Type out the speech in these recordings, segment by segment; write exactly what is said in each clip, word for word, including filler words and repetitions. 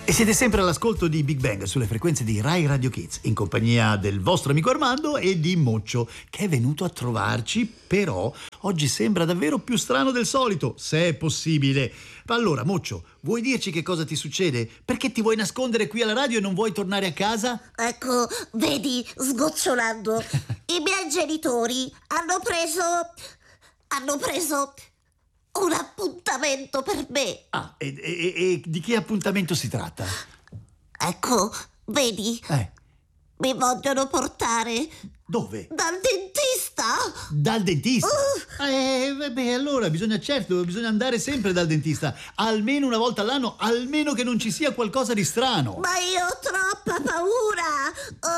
E siete sempre all'ascolto di Big Bang sulle frequenze di Rai Radio Kids, in compagnia del vostro amico Armando e di Moccio, che è venuto a trovarci, però oggi sembra davvero più strano del solito, se è possibile. Allora, Moccio, vuoi dirci che cosa ti succede? Perché ti vuoi nascondere qui alla radio e non vuoi tornare a casa? Ecco, vedi, sgocciolando, i miei genitori hanno preso... hanno preso... un appuntamento per me. Ah, e, e, e di che appuntamento si tratta? Ecco, vedi? Eh. Mi vogliono portare... Dove? Dal dentista. Dal dentista? Uh. Eh, vabbè, allora bisogna, certo, bisogna andare sempre dal dentista. Almeno una volta all'anno, almeno che non ci sia qualcosa di strano. Ma io ho troppa paura.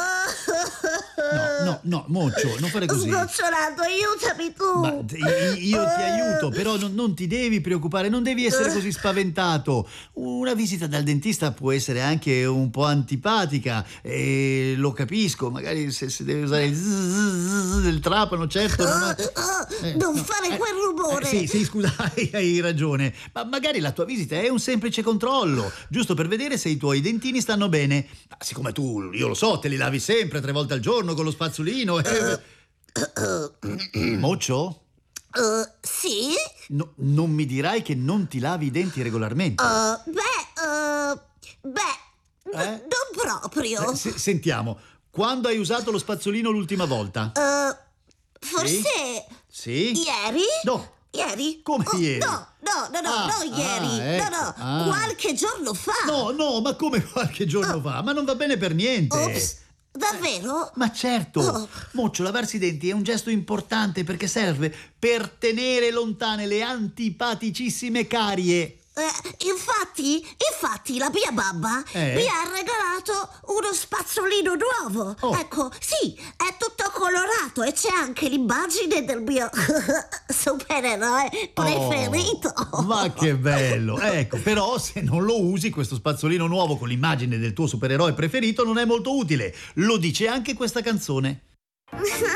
No, no, no, Moccio, non fare così. Sgocciolato, aiutami tu. Ma io ti aiuto, però non, non ti devi preoccupare, non devi essere così spaventato. Una visita dal dentista può essere anche un po' antipatica, e lo capisco, magari se, se devi usare il zzz del trapano, certo. Non, ha... eh, non no, fare eh, quel rumore. Eh, sì, sì, scusa, hai, hai ragione. Ma magari la tua visita è un semplice controllo, giusto per vedere se i tuoi dentini stanno bene. Ma siccome tu, io lo so, te li lavi sempre, tre volte al giorno con lo spazzolino. Eh. Moccio? Uh, sì? No, non mi dirai che non ti lavi i denti regolarmente? Uh, beh, uh, beh, eh? n- non proprio. Eh, se- sentiamo, quando hai usato lo spazzolino l'ultima volta? Uh, forse... Sì? Ieri? No. Ieri? Come oh, ieri? No, no, no, no, ah, no ieri. Ah, ecco. No, no, ah. qualche giorno fa. No, no, ma come qualche giorno oh. fa? Ma non va bene per niente. Ops. Davvero? Ma certo, oh. Moccio, lavarsi i denti è un gesto importante perché serve per tenere lontane le antipaticissime carie. Eh, infatti, infatti la mia mamma eh? mi ha regalato uno spazzolino nuovo. Oh. Ecco, sì, è tutto colorato e c'è anche l'immagine del mio supereroe preferito. Oh, ma che bello! Ecco, però se non lo usi questo spazzolino nuovo con l'immagine del tuo supereroe preferito non è molto utile. Lo dice anche questa canzone.